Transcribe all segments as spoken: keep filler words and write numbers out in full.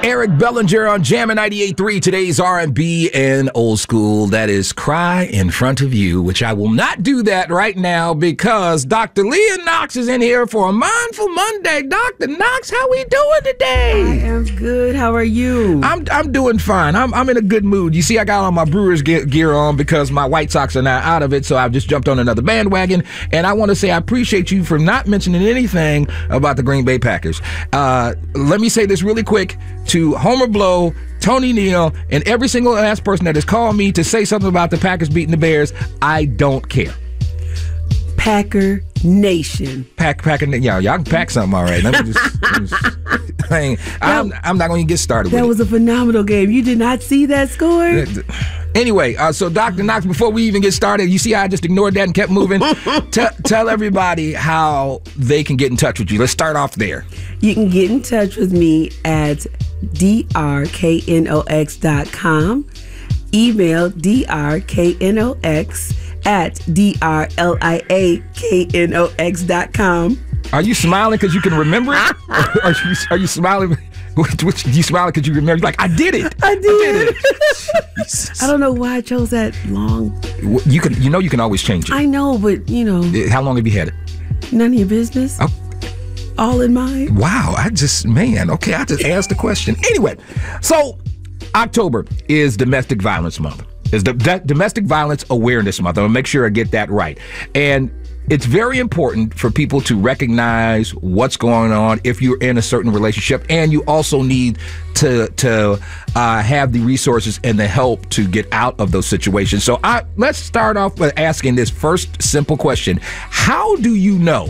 Eric Bellinger on Jammin' ninety-eight point three. Today's R and B and old school. That is Cry in Front of You, which I will not do that right now because Doctor Leah Knox is in here for a Mindful Monday. Doctor Knox, how we doing today? I am good. How are you? I'm I'm doing fine. I'm I'm in a good mood. You see, I got all my Brewers ge- gear on because my White Sox are now out of it, so I've just jumped on another bandwagon. And I want to say I appreciate you for not mentioning anything about the Green Bay Packers. Uh, let me say this really quick to Homer Blow, Tony Neal, and every single last person that has called me to say something about the Packers beating the Bears. I don't care. Packer Nation. Pack, Packer, yeah, y'all can pack something, all right. Let me just, let me just I ain't, I'm, I'm not going to get started That with was it. a phenomenal game. You did not see that score? Anyway, uh, so Doctor Knox, before we even get started, you see how I just ignored that and kept moving? T- tell everybody how they can get in touch with you. Let's start off there. You can get in touch with me at D R K N O X dot com. Email D R K N O X at D R L I A K N O X dot com. Are you smiling because you can remember it? are, you, are you smiling? Which, you smiling because you remember? Like, I did it. I did. I did it. I don't know why I chose that long. You can, you know, you can always change it. I know, but you know. How long have you had it? None of your business. Oh. All in mind. Wow, I just, man, okay, I just asked the question. Anyway, so October is Domestic Violence Month. It's the D- Domestic Violence Awareness Month. I'm going to make sure I get that right. And it's very important for people to recognize what's going on if you're in a certain relationship, and you also need to to uh, have the resources and the help to get out of those situations. So I, let's start off by asking this first simple question. How do you know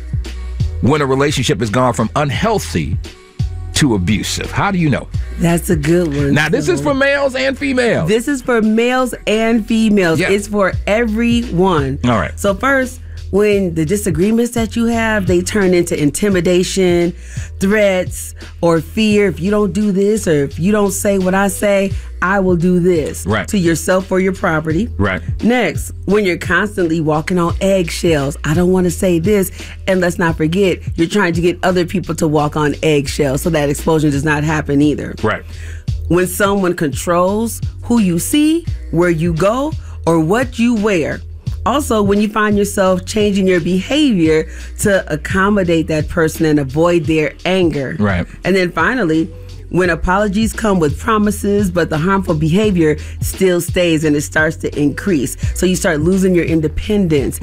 when a relationship has gone from unhealthy to abusive? How do you know? That's a good one. Now, this so. is for males and females. This is for males and females. Yeah. It's for everyone. All right. So first, when the disagreements that you have, they turn into intimidation, threats, or fear. If you don't do this, or if you don't say what I say, I will do this. Right. To yourself or your property. Right. Next, when you're constantly walking on eggshells, I don't want to say this, and let's not forget, you're trying to get other people to walk on eggshells so that explosion does not happen either. Right. When someone controls who you see, where you go, or what you wear. Also, when you find yourself changing your behavior to accommodate that person and avoid their anger. Right. And then finally, when apologies come with promises, but the harmful behavior still stays and it starts to increase. So you start losing your independence.